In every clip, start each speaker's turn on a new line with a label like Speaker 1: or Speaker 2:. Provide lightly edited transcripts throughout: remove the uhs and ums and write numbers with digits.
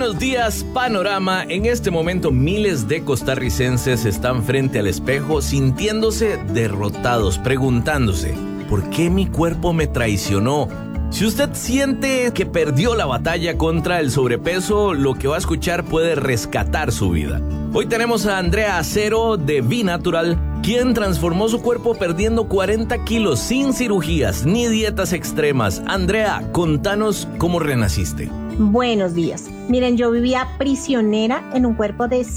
Speaker 1: Buenos días, Panorama. En este momento miles de costarricenses están frente al espejo sintiéndose derrotados, preguntándose, ¿por qué mi cuerpo me traicionó? Si usted siente que perdió la batalla contra el sobrepeso, lo que va a escuchar puede rescatar su vida. Hoy tenemos a Andrea Acero de B-Natural, quien transformó su cuerpo perdiendo 40 kilos sin cirugías ni dietas extremas. Andrea, contanos cómo renaciste.
Speaker 2: Buenos días. Miren, yo vivía prisionera en un cuerpo de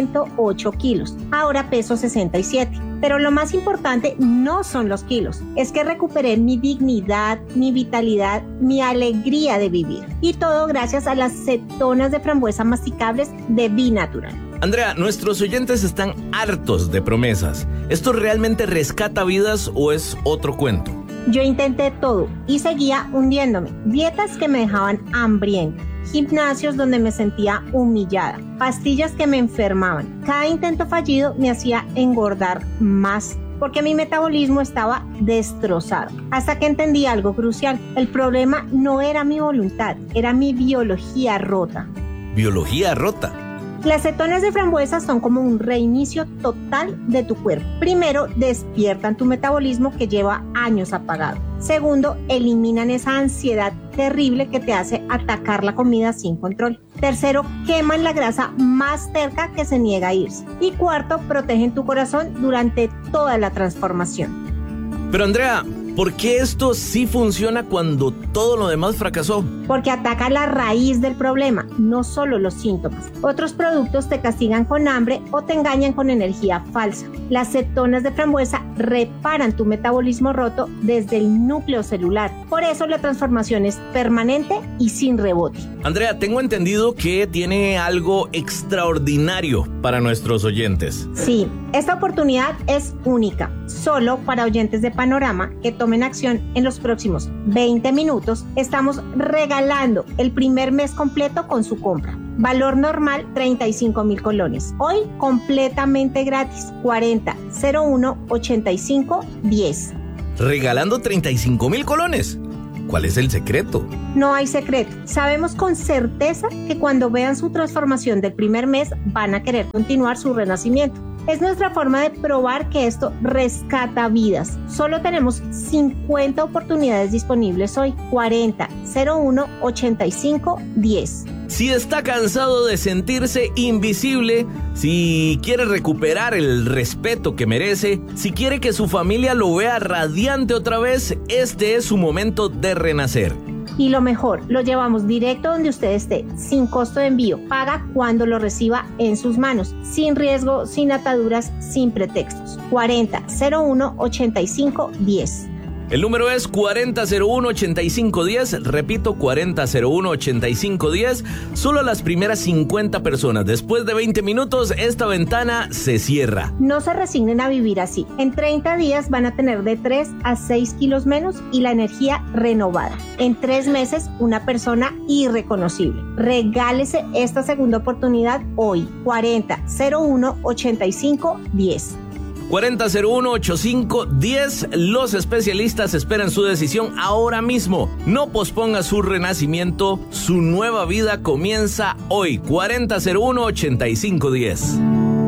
Speaker 2: 108 kilos. Ahora peso 67. Pero lo más importante no son los kilos. Es que recuperé mi dignidad, mi vitalidad, mi alegría de vivir. Y todo gracias a las cetonas de frambuesa masticables de B-Natural.
Speaker 1: Andrea, nuestros oyentes están hartos de promesas. ¿Esto realmente rescata vidas o es otro cuento?
Speaker 2: Yo intenté todo y seguía hundiéndome. Dietas que me dejaban hambrienta, gimnasios donde me sentía humillada, pastillas que me enfermaban. Cada intento fallido me hacía engordar más porque mi metabolismo estaba destrozado. Hasta que entendí algo crucial. El problema no era mi voluntad, era mi biología rota.
Speaker 1: ¿Biología rota?
Speaker 2: Las cetonas de frambuesa son como un reinicio total de tu cuerpo. Primero, despiertan tu metabolismo que lleva años apagado. Segundo, eliminan esa ansiedad terrible que te hace atacar la comida sin control. Tercero, queman la grasa más terca que se niega a irse. Y cuarto, protegen tu corazón durante toda la transformación.
Speaker 1: Pero Andrea, ¿por qué esto sí funciona cuando todo lo demás fracasó?
Speaker 2: Porque ataca la raíz del problema, no solo los síntomas. Otros productos te castigan con hambre o te engañan con energía falsa. Las cetonas de frambuesa reparan tu metabolismo roto desde el núcleo celular. Por eso la transformación es permanente y sin rebote.
Speaker 1: Andrea, tengo entendido que tiene algo extraordinario para nuestros oyentes.
Speaker 2: Sí, esta oportunidad es única, solo para oyentes de Panorama que tomen acción en los próximos 20 minutos. Estamos regalando el primer mes completo con su compra. Valor normal 35,000 colones. Hoy completamente gratis. 40-01-85-10.
Speaker 1: ¿Regalando 35,000 colones? ¿Cuál es el secreto?
Speaker 2: No hay secreto. Sabemos con certeza que cuando vean su transformación del primer mes van a querer continuar su renacimiento. Es nuestra forma de probar que esto rescata vidas. Solo tenemos 50 oportunidades disponibles hoy. 40-01-85-10.
Speaker 1: Si está cansado de sentirse invisible, si quiere recuperar el respeto que merece, si quiere que su familia lo vea radiante otra vez, este es su momento de renacer.
Speaker 2: Y lo mejor, lo llevamos directo donde usted esté, sin costo de envío. Paga cuando lo reciba en sus manos, sin riesgo, sin ataduras, sin pretextos. 40-01-85-10.
Speaker 1: El número es 40-01-85-10, repito, 40-01-85-10, solo las primeras 50 personas. Después de 20 minutos, esta ventana se cierra.
Speaker 2: No se resignen a vivir así. En 30 días van a tener de 3 a 6 kilos menos y la energía renovada. En 3 meses, una persona irreconocible. Regálese esta segunda oportunidad hoy. 40-01-85-10.
Speaker 1: 40-01-85-10. Los especialistas esperan su decisión ahora mismo. No posponga su renacimiento. Su nueva vida comienza hoy. 40-01-85-10.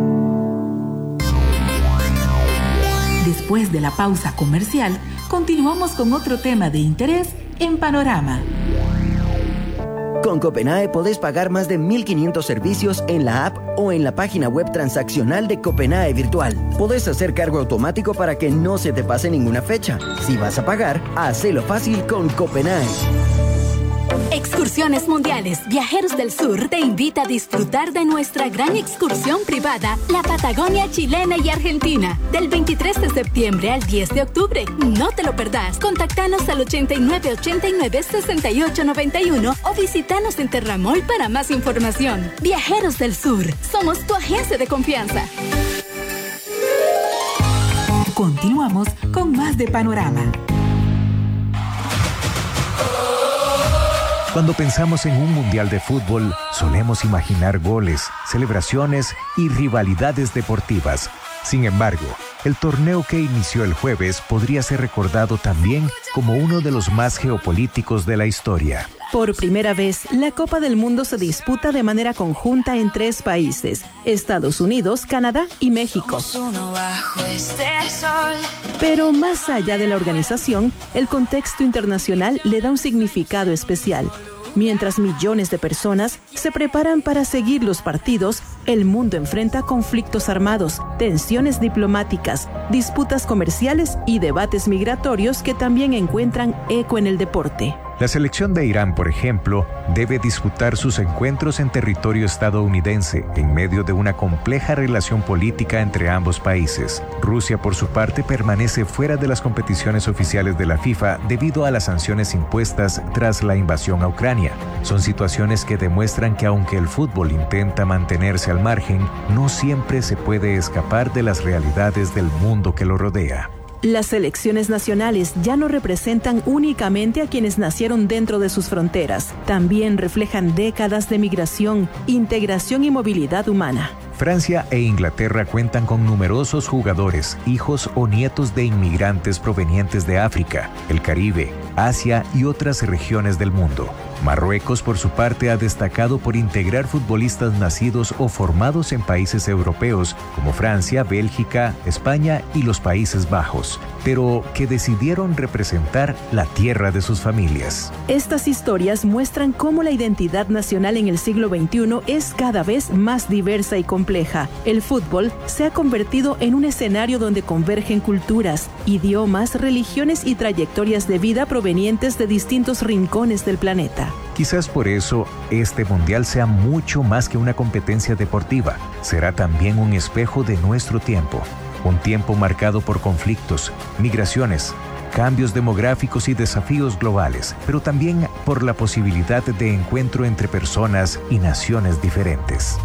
Speaker 3: Después de la pausa comercial, continuamos con otro tema de interés en Panorama.
Speaker 4: Con Copenae podés pagar más de 1.500 servicios en la app o en la página web transaccional de Copenae Virtual. Podés hacer cargo automático para que no se te pase ninguna fecha. Si vas a pagar, hacelo fácil con Copenae.
Speaker 5: Excursiones Mundiales Viajeros del Sur te invita a disfrutar de nuestra gran excursión privada, la Patagonia chilena y argentina, del 23 de septiembre al 10 de octubre. No te lo perdás. Contactanos al 8989-6891 o visitanos en Terramol para más información. Viajeros del Sur, somos tu agencia de confianza.
Speaker 3: Continuamos con más de Panorama.
Speaker 6: Cuando pensamos en un mundial de fútbol, solemos imaginar goles, celebraciones y rivalidades deportivas. Sin embargo, el torneo que inició el jueves podría ser recordado también como uno de los más geopolíticos de la historia.
Speaker 7: Por primera vez, la Copa del Mundo se disputa de manera conjunta en 3 países: Estados Unidos, Canadá y México. Pero más allá de la organización, el contexto internacional le da un significado especial. Mientras millones de personas se preparan para seguir los partidos, el mundo enfrenta conflictos armados, tensiones diplomáticas, disputas comerciales y debates migratorios que también encuentran eco en el deporte.
Speaker 6: La selección de Irán, por ejemplo, debe disputar sus encuentros en territorio estadounidense en medio de una compleja relación política entre ambos países. Rusia, por su parte, permanece fuera de las competiciones oficiales de la FIFA debido a las sanciones impuestas tras la invasión a Ucrania. Son situaciones que demuestran que aunque el fútbol intenta mantenerse al margen, no siempre se puede escapar de las realidades del mundo que lo rodea.
Speaker 7: Las selecciones nacionales ya no representan únicamente a quienes nacieron dentro de sus fronteras, también reflejan décadas de migración, integración y movilidad humana.
Speaker 6: Francia e Inglaterra cuentan con numerosos jugadores, hijos o nietos de inmigrantes provenientes de África, el Caribe, Asia y otras regiones del mundo. Marruecos, por su parte, ha destacado por integrar futbolistas nacidos o formados en países europeos como Francia, Bélgica, España y los Países Bajos, pero que decidieron representar la tierra de sus familias.
Speaker 7: Estas historias muestran cómo la identidad nacional en el siglo XXI es cada vez más diversa y compleja. El fútbol se ha convertido en un escenario donde convergen culturas, idiomas, religiones y trayectorias de vida provenientes de distintos rincones del planeta.
Speaker 6: Quizás por eso este mundial sea mucho más que una competencia deportiva. Será también un espejo de nuestro tiempo. Un tiempo marcado por conflictos, migraciones, cambios demográficos y desafíos globales, pero también por la posibilidad de encuentro entre personas y naciones diferentes.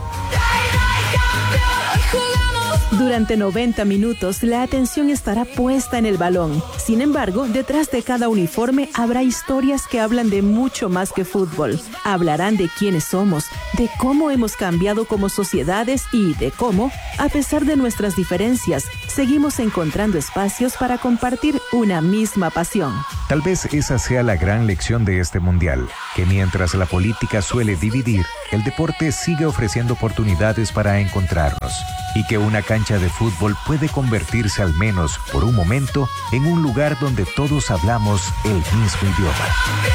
Speaker 7: Durante 90 minutos, la atención estará puesta en el balón. Sin embargo, detrás de cada uniforme habrá historias que hablan de mucho más que fútbol. Hablarán de quiénes somos, de cómo hemos cambiado como sociedades y de cómo, a pesar de nuestras diferencias, seguimos encontrando espacios para compartir una misma pasión.
Speaker 6: Tal vez esa sea la gran lección de este mundial, que mientras la política suele dividir, el deporte sigue ofreciendo oportunidades para encontrarnos. Y que una cancha de fútbol puede convertirse al menos por un momento en un lugar donde todos hablamos el mismo idioma.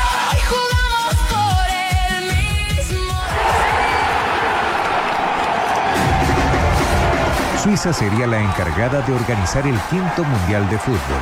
Speaker 6: Suiza sería la encargada de organizar el 5º Mundial de Fútbol.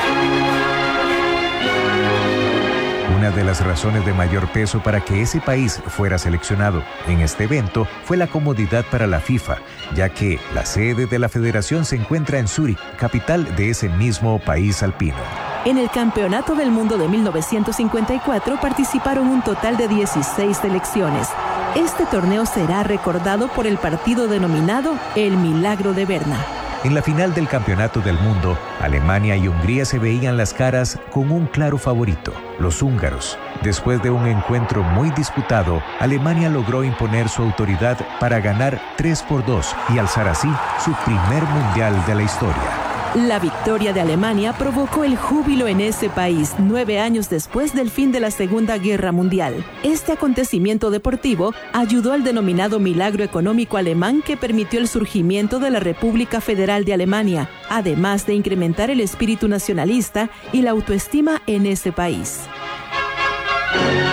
Speaker 6: Una de las razones de mayor peso para que ese país fuera seleccionado en este evento fue la comodidad para la FIFA, ya que la sede de la federación se encuentra en Zúrich, capital de ese mismo país alpino.
Speaker 7: En el Campeonato del Mundo de 1954 participaron un total de 16 selecciones. Este torneo será recordado por el partido denominado El Milagro de Berna.
Speaker 6: En la final del Campeonato del Mundo, Alemania y Hungría se veían las caras con un claro favorito, los húngaros. Después de un encuentro muy disputado, Alemania logró imponer su autoridad para ganar 3-2 y alzar así su primer mundial de la historia.
Speaker 7: La victoria de Alemania provocó el júbilo en ese país 9 años después del fin de la Segunda Guerra Mundial. Este acontecimiento deportivo ayudó al denominado milagro económico alemán que permitió el surgimiento de la República Federal de Alemania, además de incrementar el espíritu nacionalista y la autoestima en ese país.